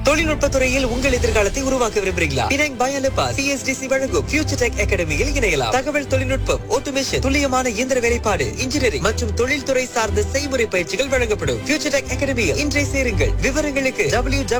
தொழில்நுட்ப துறையில் உங்கள் எதிர்காலத்தை உருவாக்க விரும்புகிறீங்களா? பினாங் பயாலபா சிஎஸ்டிசி வழங்கும் ஃபியூச்சர் டெக் அகாடமியில் இணையலாம். தகவல் தொழில்நுட்பம், ஆட்டோமேஷன், துல்லியமான இயந்திர வேலைப்பாடு, இன்ஜினியரிங் மற்றும் தொழில்துறை சார்ந்த செய்முறை பயிற்சிகள் வழங்கப்படும். ஃபியூச்சர் டெக் அகாடமியில் இன்றைய சேருங்கள். விவரங்களுக்கு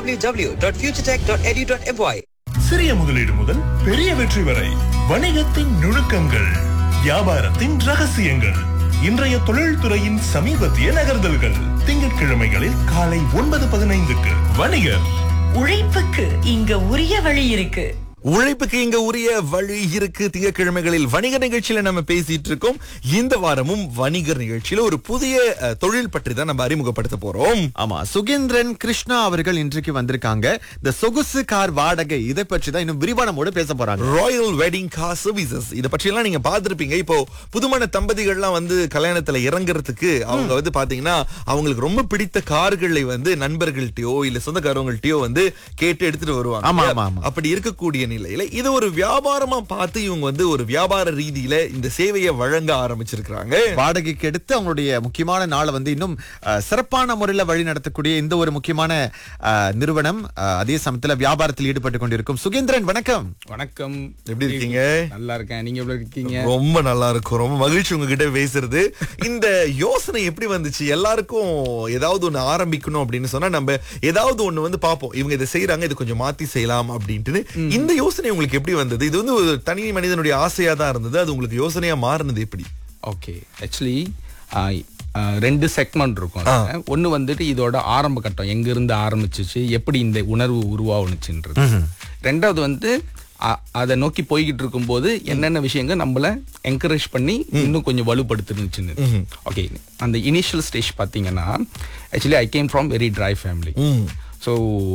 www.futuretech.edu.my. சிறிய முதலீடு முதல் பெரிய வெற்றி வரை வணிகத்தின் நுணுக்கங்கள், வியாபாரத்தின் ரகசியங்கள், இன்றைய தொழில்துறையின் சமீபத்திய நகர்தல்கள். திங்கட்கிழமைகளில் காலை 9:15க்கு வணிகர். உழைப்புக்கு இங்க உரிய வழி இருக்கு. உழைப்புக்கு இங்க உரிய வழி இருக்கு. திங்கட்கிழமைகளில் வணிக நிகழ்ச்சியில நம்ம பேசிட்டு இருக்கோம். இந்த வாரமும் வணிகர் நிகழ்ச்சியில ஒரு புதிய தொழில் பற்றி தான் நம்ம அறிமுகப்படுத்த போறோம். ஆமா, சுகேந்திரன் கிருஷ்ணா அவர்கள் இன்றைக்கு வந்திருக்காங்க. இந்த சொகுசு கார் வாடகை இதை பற்றி தான் இன்னும் விரிவானமோட பேச போறாங்க. ராயல் வெட்டிங் கார் சர்வீசஸ் இத பற்றி எல்லாம் நீங்க பார்த்திருப்பீங்க. இப்போ புதுமண தம்பதிகள்லாம் வந்து கல்யாணத்துல இறங்குறதுக்கு அவங்க வந்து பாத்தீங்கன்னா அவங்களுக்கு ரொம்ப பிடித்த கார்களை வந்து நண்பர்கள்ட்டயோ இல்ல சொந்தக்காரவங்கள்ட்டயோ வந்து கேட்டு எடுத்துட்டு வருவாங்க. ஆமா ஆமா. அப்படி இருக்கக்கூடிய நிலையில இது ஒரு வியாபாரமா பார்த்து இவங்க வந்து ஒரு வியாபார ரீதியில இந்த சேவையை வழங்க ஆரம்பிச்சிருக்காங்க. வாடகைக்கு எடுத்து அவங்களுடைய முக்கியமான நாளை வந்து இன்னும் சிறப்பான முறையில் வழி நடத்தக்கூடிய இந்த ஒரு முக்கியமான நிறுவனம் அதே சமயத்துல வியாபாரத்தில் ஈடுபட்டு கொண்டிருக்கும். சுகேந்திரன், வணக்கம். வணக்கம், எப்படி இருக்கீங்க? நல்லா இருக்கேன். நீங்க எப்படி இருக்கீங்க? ரொம்ப நல்லா இருக்கும். ரொம்ப மகிழ்ச்சி உங்ககிட்ட பேசுறது. இந்த யோசனை எப்படி வந்துச்சு? எல்லாருக்கும் ஏதாவது ஒண்ணு ஆரம்பிக்கணும் அப்படின்னு சொன்னா நம்ம ஏதாவது ஒண்ணு வந்து பாப்போம், இவங்க இதை செய்யறாங்க, இது கொஞ்சம் மாத்தி செய்யலாம் அப்படின்ட்டு. இந்த யோசனை உங்களுக்கு எப்படி வந்தது? இது வந்து ஒரு தனி மனிதனுடைய ஆசையா தான் இருந்தது, அது உங்களுக்கு யோசனையா மாறினது எப்படி? ஓகே, ஆக்சுவலி ரெண்டு செக்மெண்ட் இருக்கும். ஒன்னு வந்துட்டு இதோட ஆரம்ப கட்டம் எங்க இருந்து ஆரம்பிச்சிச்சு, எப்படி இந்த உணர்வு உருவாகுச்சுன்றது. ரெண்டாவது வந்து அதை நோக்கி போய்கிட்டு இருக்கும்போது என்னென்ன விஷயங்கள் நம்மள என்கரேஜ் பண்ணி இன்னும் கொஞ்சம் வலுப்படுத்துனுச்சுன்னு. ஓகே, அந்த இனிஷியல் ஸ்டேஜ் பாத்தீங்கன்னா actually I came from very try family. So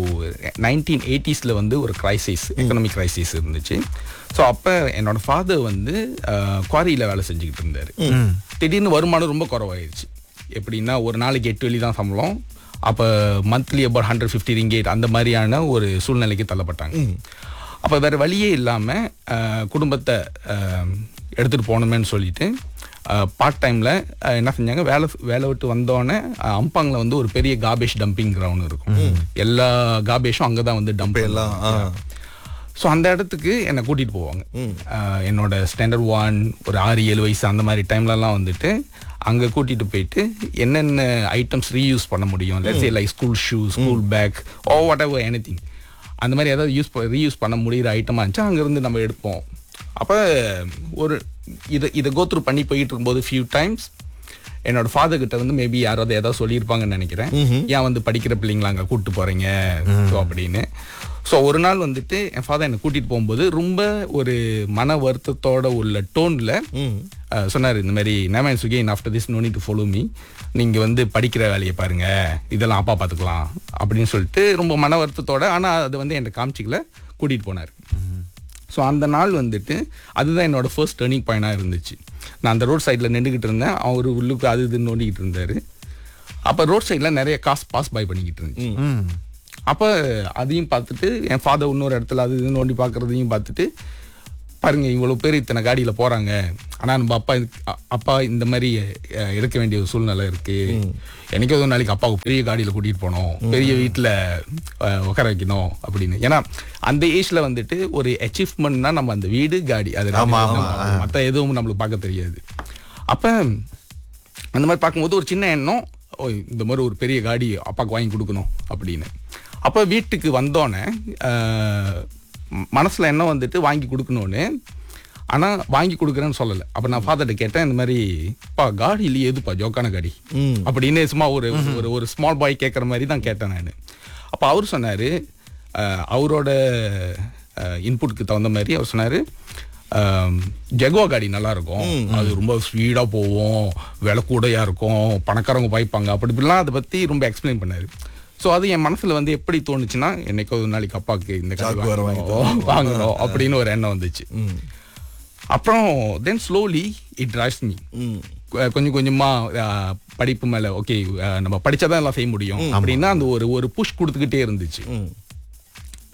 1980s வந்து ஒரு கிரைசிஸ், எக்கனாமிக் கிரைசிஸ் இருந்துச்சு. ஸோ அப்போ என்னோட ஃபாதர் வந்து குவாரியில் வேலை செஞ்சுக்கிட்டு இருந்தார். திடீர்னு வருமானம் ரொம்ப குறவாயிருச்சு. எப்படின்னா ஒரு நாளைக்கு 8 வெள்ளி தான் சம்பளம். அப்போ மந்த்லி about 150 ringgit அந்த மாதிரியான ஒரு சூழ்நிலைக்கு தள்ளப்பட்டாங்க. அப்போ வேறு வழியே இல்லாமல் குடும்பத்தை எடுத்துகிட்டு போகணுமேன்னு சொல்லிட்டு பார்ட் டைமில் என்ன செஞ்சாங்க, வேலை விட்டு வந்தோடனே அம்பாங்கில் வந்து ஒரு பெரிய காபேஜ் டம்பிங் கிரவுண்ட் இருக்கும். எல்லா காபேஜும் அங்கே தான் வந்து டம்ப் எல்லாம். ஸோ அந்த இடத்துக்கு என்னை கூட்டிகிட்டு போவாங்க. என்னோட ஸ்டாண்டர்ட் 1 ஒரு 6-7 வயசு அந்த மாதிரி டைம்லலாம் வந்துட்டு அங்கே கூட்டிகிட்டு போயிட்டு என்னென்ன ஐட்டம்ஸ் ரீயூஸ் பண்ண முடியும், let's say like school shoe, school bag, oh what ever anything, அந்த மாதிரி ஏதாவது ரீயூஸ் பண்ண முடிகிற ஐட்டமாக இருந்துச்சு அங்கேருந்து நம்ம எடுப்போம். அப்போ ஒரு இதை கோத்ரூ பண்ணி போயிட்டு இருக்கும்போது ஃபியூ டைம்ஸ் என்னோட ஃபாதர் கிட்ட வந்து மேபி யாராவது ஏதாவது சொல்லியிருப்பாங்கன்னு நினைக்கிறேன், ஏன் வந்து படிக்கிற பிள்ளைங்களா அங்கே கூப்பிட்டு போறீங்க ஸோ அப்படின்னு. ஸோ ஒரு நாள் வந்துட்டு என் ஃபாதர் என்னை கூட்டிட்டு போகும்போது ரொம்ப ஒரு மன வருத்தத்தோட உள்ள டோன்ல சொன்னார், இந்த மாதிரி Naaman சுகேன் after this no need to follow me, நீங்க வந்து படிக்கிற வேலையை பாருங்க, இதெல்லாம் அப்பா பார்த்துக்கலாம் அப்படின்னு சொல்லிட்டு ரொம்ப மன வருத்தத்தோட, ஆனால் அது வந்து என்னை காமிச்சிக்கல, கூட்டிட்டு போனார். ஸோ அந்த நாள் வந்துட்டு அதுதான் என்னோட ஃபர்ஸ்ட் டர்னிங் பாயிண்டாக இருந்துச்சு. நான் அந்த ரோட் சைடில் நின்றுக்கிட்டு இருந்தேன், அவர் உள்ளுக்கு அது இதுன்னு நோண்டிக்கிட்டு இருந்தார். அப்போ ரோட் சைடில் நிறைய காசு பாஸ் பை பண்ணிக்கிட்டு இருந்துச்சு. அப்போ அதையும் பார்த்துட்டு என் ஃபாதர் இன்னொரு இடத்துல அது இதுன்னு நோண்டி பார்க்குறதையும் பார்த்துட்டு, பாருங்க இவ்வளோ பேர் இத்தனை காடியில் போகிறாங்க, ஆனால் நம்ம அப்பா இந்த மாதிரி எடுக்க வேண்டிய ஒரு சூழ்நிலை இருக்குது, எனக்கு ஒரு நாளைக்கு அப்பாவுக்கு பெரிய காடியில் கூட்டிகிட்டு போகணும், பெரிய வீட்டில் உட்கார வைக்கணும் அப்படின்னு. ஏன்னா அந்த ஏஜில் வந்துட்டு ஒரு அச்சீவ்மெண்ட்னா நம்ம அந்த வீடு காடி அது மற்ற எதுவும் நம்மளுக்கு பார்க்க தெரியாது. அப்போ அந்த மாதிரி பார்க்கும்போது ஒரு சின்ன எண்ணம், ஓ இந்த மாதிரி ஒரு பெரிய காடி அப்பாவுக்கு வாங்கி கொடுக்கணும் அப்படின்னு. அப்போ வீட்டுக்கு வந்தோடனே மனசில் என்ன வந்துட்டு வாங்கி கொடுக்கணும்னு, ஆனால் வாங்கி கொடுக்குறேன்னு சொல்லலை. அப்போ நான் ஃபாதர்கிட்ட கேட்டேன், இந்த மாதிரி பா காடி இல்லையே, எதுப்பா ஜோக்கான காடி அப்படின்னு சும்மா ஒரு ஒரு ஸ்மால் பாய் கேட்குற மாதிரி தான் கேட்டேன் நான். அப்போ அவர் சொன்னார், அவரோட இன்புட்க்கு தகுந்த மாதிரி அவர் சொன்னார், ஜெகுவா காடி நல்லா இருக்கும், அது ரொம்ப ஸ்பீடாக போவோம், விலை கூடையாக இருக்கும், பணக்காரங்க பாய்ப்பாங்க, அப்படி இப்படிலாம் அதை பற்றி ரொம்ப எக்ஸ்பிளைன் பண்ணார். ஸோ அது என் மனசில் வந்து எப்படி தோணுச்சுன்னா, என்னைக்கோ ஒரு நாளைக்கு அப்பாவுக்கு இந்த காடி வாங்கணும் அப்படின்னு ஒரு எண்ணம் வந்துச்சு. அப்புறம் தென் ஸ்லோலி இட் டிரைவ்ஸ் மீ, கொஞ்சம் கொஞ்சமாக படிப்பு மேலே ஓகே நம்ம படித்தாதான் எல்லாம் செய்ய முடியும் அப்படின்னா அந்த ஒரு புஷ் கொடுத்துக்கிட்டே இருந்துச்சு.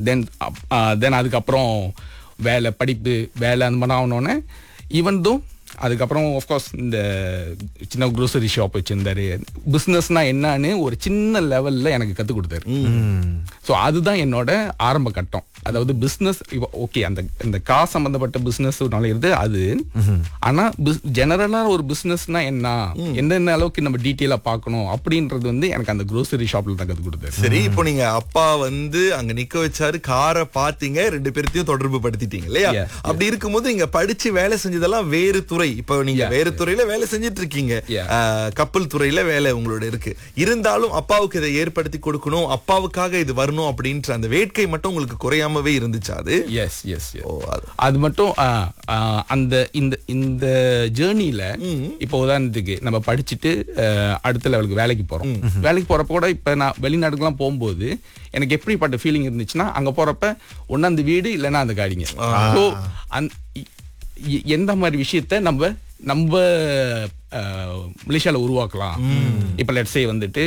தென் அதுக்கப்புறம் வேலை படிப்பு வேலை அந்த மாதிரி ஆகணுன்னே ஈவன் தோ அதுக்கப்புறம் ஆஃப்கோர்ஸ் இந்த சின்ன க்ரோசரி ஷாப் வச்சிருந்தாரு. பிஸ்னஸ்னா என்னன்னு ஒரு சின்ன லெவல்ல எனக்கு கற்றுக் கொடுத்தாரு. ஸோ அதுதான் என்னோட ஆரம்ப கட்டம். அதாவது பிஸ்னஸ் ஓகே, அந்த காசு சம்பந்தப்பட்ட பிஸ்னஸ் நுழையிறது அது. ஆனா ஜெனரலா ஒரு பிஸ்னஸ்னா என்ன, எந்தெந்த அளவுக்கு நம்ம டீட்டெயிலா பார்க்கணும் அப்படின்றது வந்து எனக்கு அந்த க்ரோசரி ஷாப்ல தான் கற்றுக் கொடுத்தாரு. சரி, இப்போ நீங்க அப்பா வந்து அங்க நிக்க வச்சாரு, காரை பாத்தீங்க, 2 பேர்த்தையும் தொடர்பு படுத்திட்டீங்க இல்லையா? அப்படி இருக்கும்போது நீங்க படிச்சு வேலை செஞ்சதெல்லாம் வேறு துறை. இப்போ நீங்க வேறு துறையில வேலை செஞ்சிட்டு இருக்கீங்க. கப்பல் துறையில வேலை உங்களோட இருக்கு. இருந்தாலும் அப்பாவுக்கு இதை ஏற்படுத்தி கொடுக்கணும், அப்பாவுக்காக இது வரணும் அப்படின்ற அந்த வேட்கை மட்டும் உங்களுக்கு குறையாமவே இருந்துச்சு அது? S S. அது மட்டும் அந்த இந்த ஜேர்னில இப்போ உதாரணத்துக்கு நம்ம படிச்சுட்டு அடுத்த லெவலுக்கு வேலைக்கு போறோம். வேலைக்கு போறப்ப கூட இப்ப நான் வெளிநாட்டுக்கெல்லாம் போகும்போது எனக்கு எப்படிப்பட்ட ஃபீலிங் இருந்துச்சுன்னா, அங்க போறப்ப ஒன்னு அந்த வீடு இல்லைன்னா அந்த காடிங்க. ஸோ எந்த மாதிரி விஷயத்த நம்ம மலேசியால உருவாக்கலாம். இப்ப லெட்ஸ் சே வந்துட்டு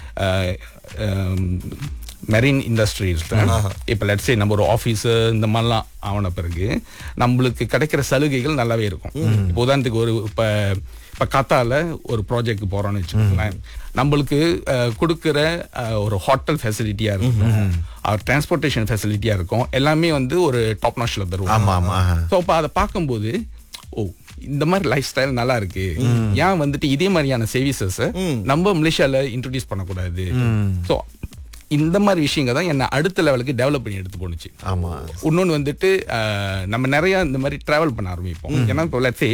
மெரின் இண்டஸ்ட்ரீஸ், இப்ப லெட்ஸ் சே நம்ம ஒரு ஆபீஸர் இந்த மாதிரிலாம் ஆன பிறகு நம்மளுக்கு கிடைக்கிற சலுகைகள் நல்லாவே இருக்கும். இப்போ உதாரணத்துக்கு இப்ப கத்தால ஒரு ப்ராஜெக்ட் போறோம்னு வச்சுக்கோங்களேன், நம்மளுக்கு கொடுக்கிற ஒரு ஹோட்டல் ஃபெசிலிட்டியா இருக்கும், டிரான்ஸ்போர்ட்டேஷன் ஃபெசிலிட்டியா இருக்கும், எல்லாமே வந்து ஒரு டாப் நாஷ்ல தருவோம். ஸோ அப்போ அதை பார்க்கும்போது இந்த மாதிரி லைஃப் ஸ்டைல் நல்லா இருக்கு, ஏன் வந்துட்டு இதே மாதிரியான சர்வீசஸ் நம்ம மலேசியால இன்ட்ரோடியூஸ் பண்ணக்கூடாது. ஸோ இந்த மாதிரி விஷயங்க தான் என்ன அடுத்த லெவலுக்கு டெவலப் பண்ணி எடுத்து போனுச்சு. இன்னொன்று வந்துட்டு நம்ம நிறைய இந்த மாதிரி டிராவல் பண்ண ஆரம்பிப்போம். ஏன்னா இப்போ லெட்ஸ் சே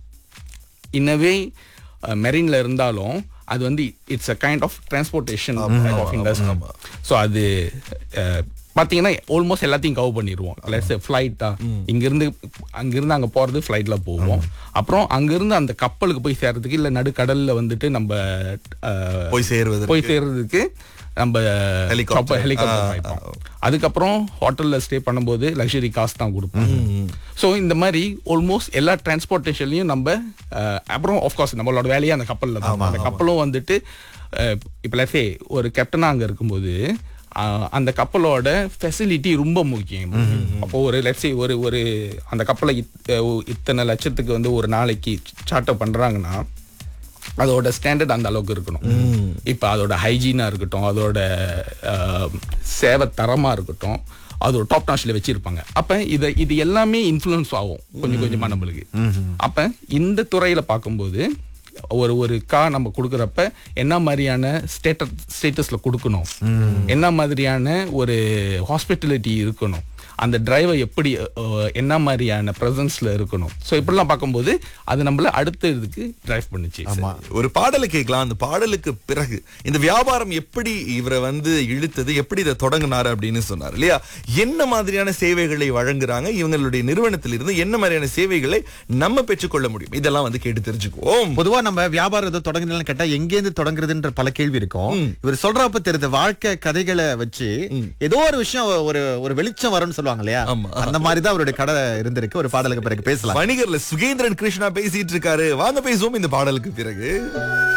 இன்னவே மெரின்ல இருந்தாலும் அது வந்து it's a kind of transportation of industry. So அது பார்த்தீங்கன்னா ஆல்மோஸ்ட் எல்லாத்தையும் கவர் பண்ணிடுவோம். லெட்ஸ் ஃப்ளைட்டா அங்கிருந்து அங்கே போகிறது ஃப்ளைட்டில் போவோம். அப்புறம் அங்கிருந்து அந்த கப்பலுக்கு போய் சேர்றதுக்கு இல்லை நடுக்கடல்ல வந்துட்டு நம்ம போய் சேர்றதுக்கு நம்ம ஹெலிகாப்டர் வைப்போம். அதுக்கப்புறம் ஹோட்டல்ல ஸ்டே பண்ணும்போது லக்ஸரி காசு தான் கொடுப்போம். ஸோ இந்த மாதிரி ஆல்மோஸ்ட் எல்லா டிரான்ஸ்போர்ட்டேஷன்லையும் நம்ம அப்புறம் ஆஃப்கோர்ஸ் நம்மளோட வேலையே அந்த கப்பலில் தான். அந்த கப்பலும் வந்துட்டு இப்போ லெட்ஸ் சே ஒரு கேப்டனா அங்கே இருக்கும்போது அந்த கப்பலோட ஃபெசிலிட்டி ரொம்ப முக்கியம். அப்போ ஒரு லெட்ஸ் சே ஒரு அந்த கப்பலை இத்தனை லட்சத்துக்கு வந்து ஒரு நாளைக்கு சார்ட்டர் பண்றாங்கன்னா அதோட ஸ்டாண்டர்ட் அந்த அளவுக்கு இருக்கணும். இப்ப அதோட ஹைஜீனா இருக்கட்டும், அதோட சேவை தரமா இருக்கட்டும், அது ஒரு டாப் நாஷ்ல வச்சிருப்பாங்க. அப்ப இது எல்லாமே இன்ஃப்ளூயன்ஸ் ஆகும் கொஞ்சம் கொஞ்சமா நம்மளுக்கு. அப்ப இந்த துறையில பார்க்கும்போது ஒரு நம்ம கொடுக்கறப்ப என்ன மாதிரியான ஸ்டேட்டஸ்ல கொடுக்கணும், என்ன மாதிரியான ஒரு ஹாஸ்பிட்டாலிட்டி இருக்கணும், அந்த டிரைவர் எப்படி என்ன மாதிரியான பிரசன்ஸ்ல இருக்கணும். ஸோ இப்படிலாம் பார்க்கும்போது அது நம்மள அடுத்த இதுக்கு டிரைவ் பண்ணுச்சு. ஒரு பாடலை கேட்கலாம். அந்த பாடலுக்கு பிறகு இந்த வியாபாரம் எப்படி இவரை வந்து இழுத்தது, எப்படி இதை தொடங்கினாரு அப்படின்னு சொன்னார் இல்லையா? என்ன மாதிரியான சேவைகளை வழங்குறாங்க இவங்களுடைய நிறுவனத்தில் இருந்து, என்ன மாதிரியான சேவைகளை நம்ம பெற்றுக்கொள்ள முடியும், இதெல்லாம் வந்து கேட்டு தெரிஞ்சுக்குவோம். பொதுவா நம்ம வியாபாரம் ஏதோ தொடங்குறதுன்னு கேட்டா எங்கேருந்து தொடங்குறதுன்ற பல கேள்வி இருக்கும். இவர் சொல்றப்ப தெரிந்த வாழ்க்கை கதைகளை வச்சு ஏதோ ஒரு விஷயம் ஒரு வெளிச்சம் வரும்னு சொல்லுவாங்க இல்லையா? அந்த மாதிரி தான் அவருடைய கடை இருந்திருக்கு. ஒரு பாடலுக்கு பிறகு பேசலாம். வணிகர்ல சுகேந்திரன் கிருஷ்ணா பேசிட்டு இருக்காரு. வாங்க பேசுவோம் இந்த பாடலுக்கு பிறகு.